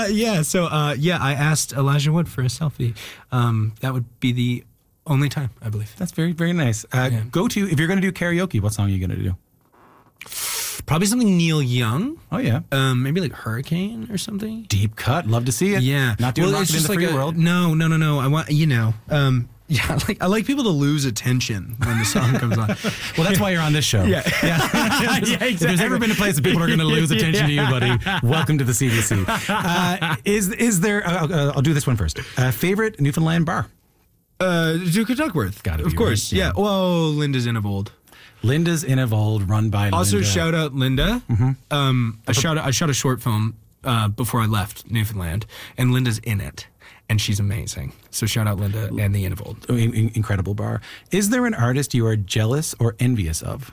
Yeah. So, I asked Elijah Wood for a selfie. That would be the only time, I believe. That's very, very nice. If you're going to do karaoke, what song are you going to do? Probably something Neil Young. Oh, yeah. Maybe like Hurricane or something. Deep cut. Love to see it. Yeah. Not doing Rocket in the Free World. No. I want, I like people to lose attention when the song comes on. Well, that's why you're on this show. Yeah. Exactly. If there's ever been a place that people are going to lose attention to you, buddy, welcome to the CBC. Is there, I'll do this one first. Favorite Newfoundland bar? Duke of Duckworth. Gotta be, of course. right? Yeah. Well, Linda's Innivold. Linda's Innivold, run by Also, Linda. shout out Linda. Mm-hmm. I shot a short film before I left Newfoundland, and Linda's in it, and she's amazing. So shout out Linda and the Innivold. Incredible bar. Is there an artist you are jealous or envious of?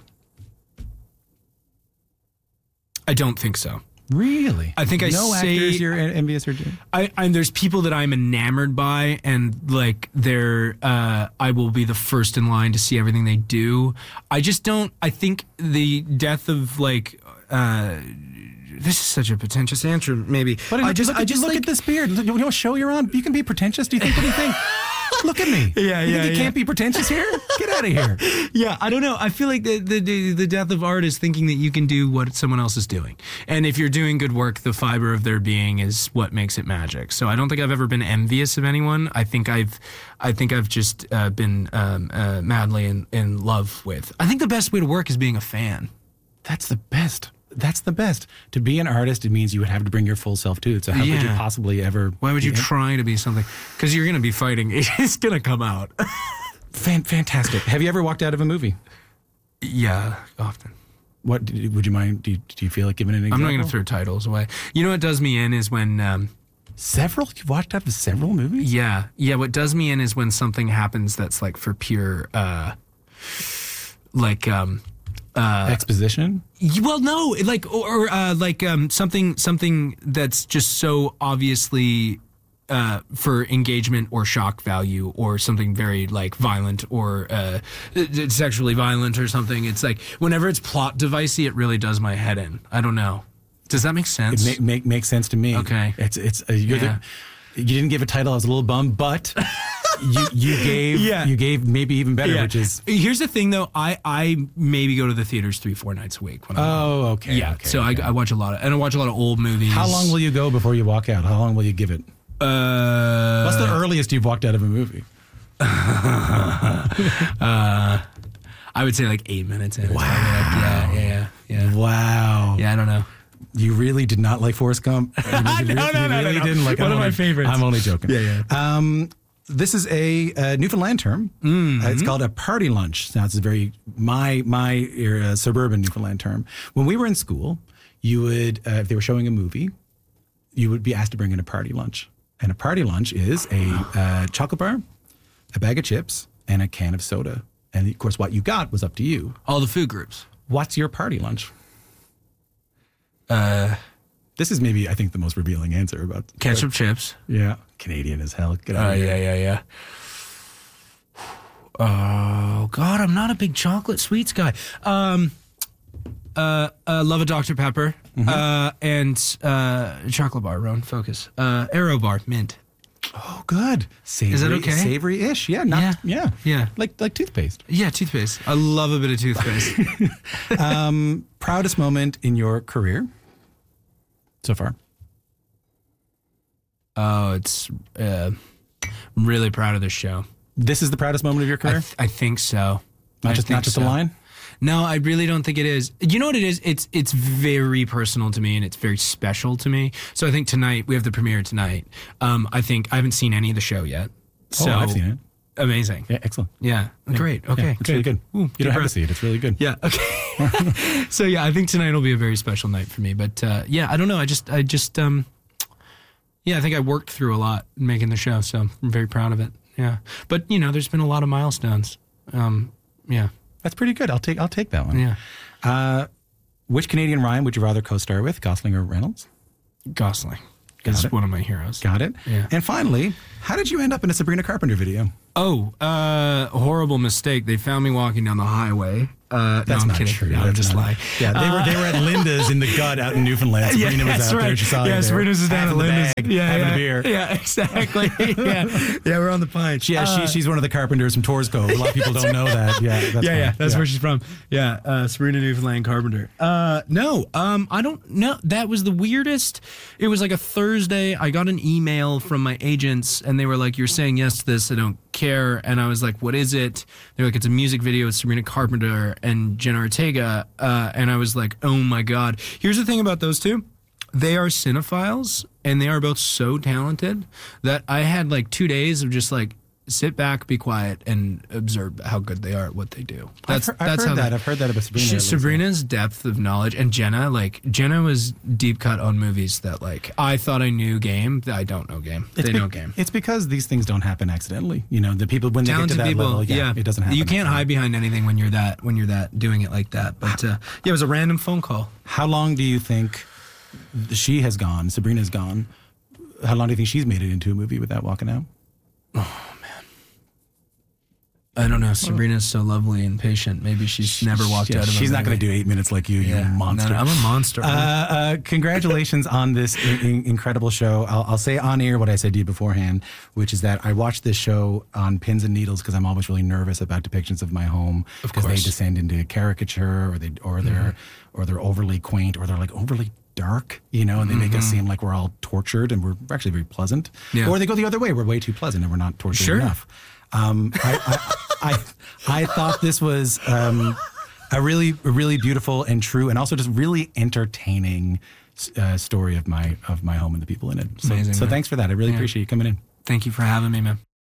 I don't think so. Really? I think actors you're envious or jealous? There's people that I'm enamored by, and like I will be the first in line to see everything they do. I just don't. I think the death of this is such a pretentious answer, maybe. But I just look at this beard. You know what show you're on? You can be pretentious. Do you think anything? Look at me. You can't be pretentious here? Get out of here. Yeah, I don't know. I feel like the death of art is thinking that you can do what someone else is doing. And if you're doing good work, the fiber of their being is what makes it magic. So I don't think I've ever been envious of anyone. I think I've just been madly in love with. I think the best way to work is being a fan. That's the best. That's the best. To be an artist, it means you would have to bring your full self to it. So how could you possibly ever... Why would you try to be something? Because you're going to be fighting. It's going to come out. Fantastic. Have you ever walked out of a movie? Yeah, often. What would you mind? Do you feel like giving an example? I'm not going to throw titles away. You know what does me in is when... Several? You've watched out of several movies? Yeah. What does me in is when something happens that's like for pure... exposition? Well, no, something that's just so obviously for engagement or shock value, or something very like violent or sexually violent or something. It's like whenever it's plot devicey, it really does my head in. I don't know. Does that make sense? It makes sense to me. Okay. You didn't give a title. I was a little bummed, but you gave maybe even better, which is... Here's the thing, though. I maybe go to the theaters 3-4 nights a week. When okay. Yeah, okay, so okay. I watch a lot of old movies. How long will you go before you walk out? How long will you give it? What's the earliest you've walked out of a movie? I would say like 8 minutes in. Wow. Yeah. Wow. Yeah, I don't know. You really did not like Forrest Gump? No. Didn't like One of my favorites. I'm only joking. Yeah. This is a Newfoundland term. Mm-hmm. It's called a party lunch. Now, it's a very my suburban Newfoundland term. When we were in school, you would, if they were showing a movie, you would be asked to bring in a party lunch. And a party lunch is a chocolate bar, a bag of chips, and a can of soda. And of course, what you got was up to you. All the food groups. What's your party lunch? This is maybe, I think, the most revealing answer about ketchup chips. Yeah, Canadian as hell. Get out of here. Yeah. Oh God, I'm not a big chocolate sweets guy. Love a Dr. Pepper, and chocolate bar, Roan Focus, Aero bar, mint. Oh, good. Savory, is that okay? Savory-ish, yeah. Yeah. Like toothpaste. Yeah, toothpaste. I love a bit of toothpaste. Proudest moment in your career so far? Oh, it's really proud of this show. This is the proudest moment of your career? I think so. Not just a line? No, I really don't think it is. You know what it is? It's very personal to me, and it's very special to me. So I think tonight, we have the premiere tonight. I think I haven't seen any of the show yet. So I've seen it. Amazing. Yeah, excellent. Yeah. Great. Okay. Yeah, it's really good. Ooh, you don't have to see it. It's really good. Yeah. Okay. So yeah, I think tonight will be a very special night for me. But yeah, I don't know. I think I worked through a lot in making the show, so I'm very proud of it. Yeah. But there's been a lot of milestones. Yeah. That's pretty good. I'll take that one. Yeah. Which Canadian rhyme would you rather co-star with, Gosling or Reynolds? Gosling. Is one of my heroes. Got it. Yeah. And finally, how did you end up in a Sabrina Carpenter video? Oh, horrible mistake. They found me walking down the highway, That's no, I'm not kidding. true. No, I'm That's just not- lying. Yeah, they were at Linda's in the gut out in Newfoundland. Sabrina was out there. She saw you Yeah, there. Sabrina was down Half at of the Linda's. bag, Yeah, having yeah. a beer. Yeah, exactly. yeah, we're on the pint. Yeah, she's one of the carpenters from Torres Cove. A lot of people don't know that. Yeah, that's fine. That's where she's from. Yeah, Sabrina Newfoundland Carpenter. No, I don't know. That was the weirdest. It was like a Thursday. I got an email from my agents, and they were like, "You're saying yes to this. I don't care." And I was like, "What is it?" They're like, "It's a music video with Sabrina Carpenter and Jenna Ortega." And I was like, "Oh my god!" Here's the thing about those two. They are cinephiles, and they are both so talented that I had like 2 days of just like sit back, be quiet, and observe how good they are at what they do. I've heard that. I've heard that about Sabrina. Sabrina's depth of knowledge, and Jenna was deep cut on movies that like I thought I knew game. I don't know game. They know game. It's because these things don't happen accidentally. You know, the people when Talented they get to that people, level, yeah, it doesn't happen. You can't hide behind anything when you're that doing it like that. But yeah, it was a random phone call. How long do you think she has gone? Sabrina's gone. How long do you think she's made it into a movie without walking out? I don't know. Sabrina's so lovely and patient. Maybe she's never walked out of a She's not movie. going to do 8 minutes like you, you monster. No, I'm a monster. Congratulations on this incredible show. I'll say on air what I said to you beforehand, which is that I watched this show on pins and needles because I'm always really nervous about depictions of my home because they descend into caricature or they're overly quaint or they're like overly dark, you know, and they make us seem like we're all tortured and we're actually very pleasant. Yeah. Or they go the other way. We're way too pleasant and we're not tortured enough. I thought this was a really beautiful and true, and also just really entertaining story of my home and the people in it. So, Amazing, so thanks for that. I really appreciate you coming in. Thank you for having me, man.